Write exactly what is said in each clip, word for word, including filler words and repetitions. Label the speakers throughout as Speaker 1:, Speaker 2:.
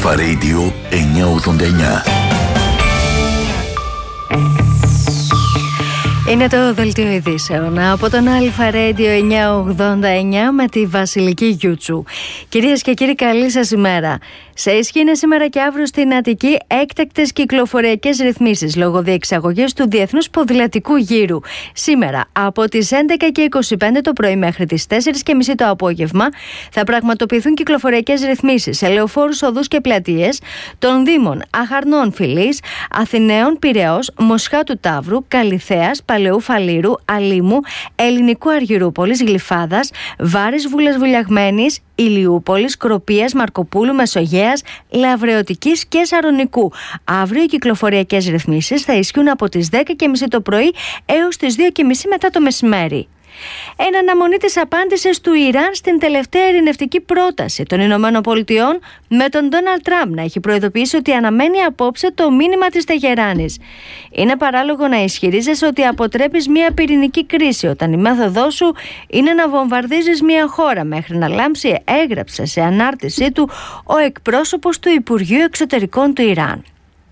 Speaker 1: Αλφα Radio εννιακόσια ογδόντα εννιά.
Speaker 2: Είναι το δελτίο ειδήσεων από τον Αλφα Radio εννιακόσια ογδόντα εννιά με τη Βασιλική Γιούτσου. Κυρίες και κύριοι, καλή σας ημέρα. Σε ισχύ είναι σήμερα και αύριο στην Αττική έκτακτες κυκλοφοριακές ρυθμίσεις λόγω διεξαγωγής του Διεθνούς Ποδηλατικού Γύρου. Σήμερα από τις έντεκα και είκοσι πέντε το πρωί μέχρι τις τέσσερις και μισή το απόγευμα θα πραγματοποιηθούν κυκλοφοριακές ρυθμίσεις σε λεωφόρους, οδούς και πλατείες των Δήμων Αχαρνών Φυλής, Αθηναίων Πειραιώς, Μοσχάτου Ταύρου, Καλιθέας, Παλαιού Φαλήρου, Αλήμου, Ελληνικού Αργυρούπολης, Γλυφάδας, Βάρης Βούλας Βουλιαγμένης, Ηλιούπολης, Κροπίας, Μαρκοπούλου, Μεσογέας, Λαβρεωτικής και Σαρονικού. Αύριο οι κυκλοφοριακές ρυθμίσεις θα ισχύουν από τις δέκα και μισή το πρωί έως τις δύο και μισή μετά το μεσημέρι. Εν αναμονή της απάντησης του Ιράν στην τελευταία ειρηνευτική πρόταση των Ηνωμένων Πολιτειών, με τον Ντόναλντ Τραμπ να έχει προειδοποιήσει ότι αναμένει απόψε το μήνυμα της Τεχεράνης. Είναι παράλογο να ισχυρίζεσαι ότι αποτρέπεις μια πυρηνική κρίση όταν η μέθοδός σου είναι να βομβαρδίζεις μια χώρα μέχρι να λάμψει, έγραψε σε ανάρτησή του ο εκπρόσωπος του Υπουργείου Εξωτερικών του Ιράν.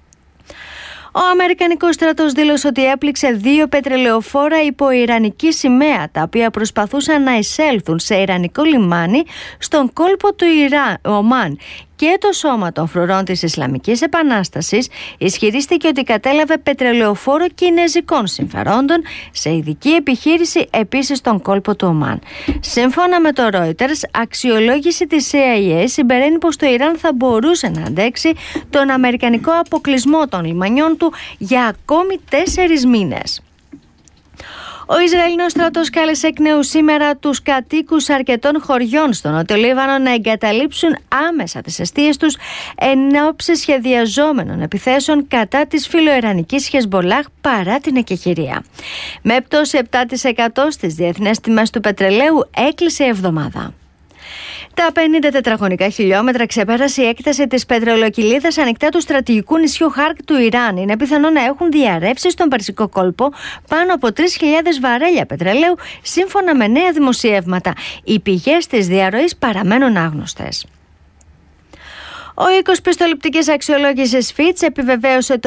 Speaker 2: Ο Αμερικανικός στρατός δήλωσε ότι έπληξε δύο πετρελαιοφόρα υπό ιρανική σημαία, τα οποία προσπαθούσαν να εισέλθουν σε ιρανικό λιμάνι στον κόλπο του Ιράν, Ομάν. Και το Σώμα των Φρουρών της Ισλαμικής Επανάστασης ισχυρίστηκε ότι κατέλαβε πετρελαιοφόρο κινεζικών συμφερόντων σε ειδική επιχείρηση επίσης στον κόλπο του Ομάν. Σύμφωνα με το Reuters, αξιολόγηση της σι άι έι συμπεραίνει πως το Ιράν θα μπορούσε να αντέξει τον αμερικανικό αποκλεισμό των λιμανιών του για ακόμη τέσσερις μήνες. Ο Ισραηλινός στρατός κάλεσε εκ νέου σήμερα τους κατοίκους αρκετών χωριών στο Νότιο Λίβανο να εγκαταλείψουν άμεσα τις εστίες τους εν ώψη σχεδιαζόμενων επιθέσεων κατά της φιλοϊρανικής Χεσμολάχ παρά την εκεχηρία. Με πτώση επτά τοις εκατό στις διεθνές τιμές του πετρελαίου έκλεισε η εβδομάδα. Τα πενήντα τετραγωνικά χιλιόμετρα ξεπέρασε η έκταση της πετρελοκυλίδας ανοιχτά του στρατηγικού νησιού Χαρκ του Ιράν. Είναι πιθανό να έχουν διαρρεύσει στον Περσικό κόλπο πάνω από τρεις χιλιάδες βαρέλια πετρελαίου, σύμφωνα με νέα δημοσιεύματα. Οι πηγές της διαρροής παραμένουν άγνωστες. Ο οίκος πιστοληπτικής αξιολόγησης Fitch επιβεβαίωσε το